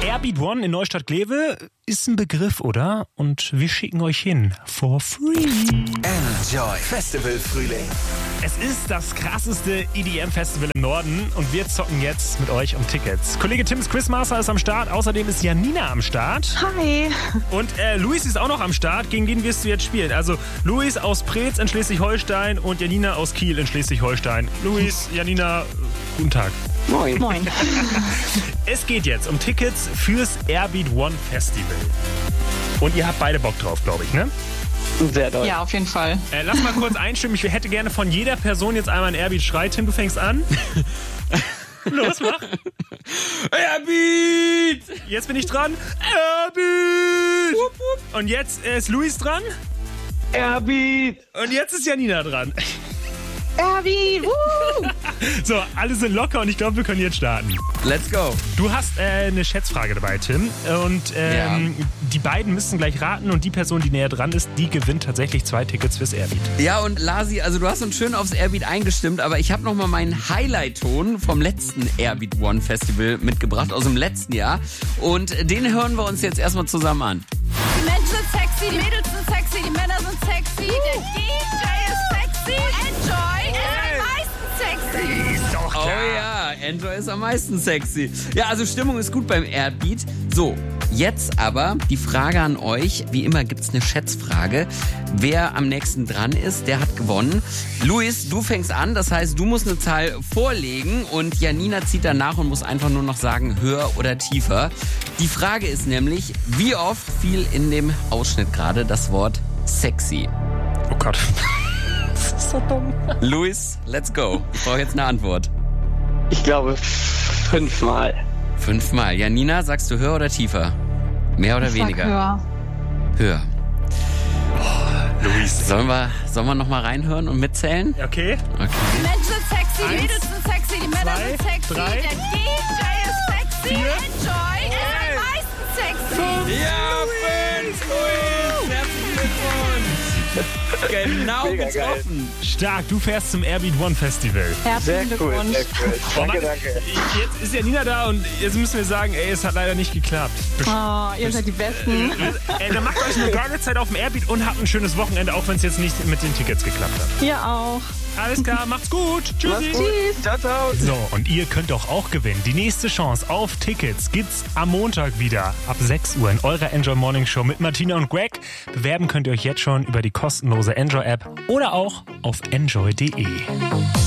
Airbeat One in Neustadt-Glewe ist ein Begriff, oder? Und wir schicken euch hin. For free. Enjoy Festival Frühling. Es ist das krasseste EDM-Festival im Norden und wir zocken jetzt mit euch um Tickets. Kollege Tims Quizmaster ist am Start, außerdem ist Janina am Start. Hi. Und Luis ist auch noch am Start, gegen den wirst du jetzt spielen. Also Luis aus Preetz in Schleswig-Holstein und Janina aus Kiel in Schleswig-Holstein. Luis, Janina, guten Tag. Moin. Moin. Es geht jetzt um Tickets fürs Airbeat One Festival. Und ihr habt beide Bock drauf, glaube ich, ne? Sehr doll. Ja, auf jeden Fall. Lass mal kurz einstimmen. Ich hätte gerne von jeder Person jetzt einmal ein Airbeat-Schrei. Tim, du fängst an. Los, mach. Airbeat! Jetzt bin ich dran. Airbeat! Und jetzt ist Luis dran. Airbeat. Und jetzt ist Janina dran. Airbeat. So, alle sind locker und ich glaube, wir können jetzt starten. Let's go. Du hast eine Schätzfrage dabei, Tim. Und die beiden müssen gleich raten und die Person, die näher dran ist, die gewinnt tatsächlich 2 Tickets fürs Airbeat. Ja, und Lasi, also du hast uns schön aufs Airbeat eingestimmt, aber ich habe nochmal meinen Highlight-Ton vom letzten Airbeat One Festival mitgebracht, aus dem letzten Jahr. Und den hören wir uns jetzt erstmal zusammen an. Die Menschen sind sexy, die Mädels sind sexy, die Männer sind sexy, der DJ ist sexy, Enjoy ist am meisten sexy. Ist doch klar. Oh ja, Enjoy ist am meisten sexy. Ja, also Stimmung ist gut beim Airbeat. So, jetzt aber die Frage an euch. Wie immer gibt's eine Schätzfrage. Wer am nächsten dran ist, der hat gewonnen. Luis, du fängst an, das heißt, du musst eine Zahl vorlegen und Janina zieht danach und muss einfach nur noch sagen, höher oder tiefer. Die Frage ist nämlich, wie oft fiel in dem Ausschnitt gerade das Wort sexy? Oh Gott. Das ist so dumm. Luis, let's go. Ich brauche jetzt eine Antwort. Ich glaube 5-mal. 5-mal. Janina, sagst du höher oder tiefer? Mehr oder weniger? Höher. Höher. Luis. Sollen wir noch mal reinhören und mitzählen? Okay. Okay. Die Menschen sind sexy, die 1, Mädels sind sexy, die Männer 2, sind sexy, 3, der DJ ist sexy, 4, Enjoy ist am meisten sexy. Ja, 5, Luis! Herzlichen Glückwunsch! Genau Mega getroffen. Stark, du fährst zum Airbeat One Festival. Sehr Herzlichen cool, Glückwunsch. sehr cool. Oh Mann, Danke, danke. Jetzt ist Janina da und jetzt müssen wir sagen, ey, es hat leider nicht geklappt. Oh, ihr seid die Besten. Ey, dann macht euch eine geile Zeit auf dem Airbeat und habt ein schönes Wochenende, auch wenn es jetzt nicht mit den Tickets geklappt hat. Ihr auch. Alles klar, macht's gut. Mach's Tschüssi. gut. Ciao, ciao. So, und ihr könnt doch auch gewinnen. Die nächste Chance auf Tickets gibt's am Montag wieder ab 6 Uhr in eurer Enjoy Morning Show mit Martina und Greg. Bewerben könnt ihr euch jetzt schon über die kostenlose Enjoy App oder auch auf enjoy.de.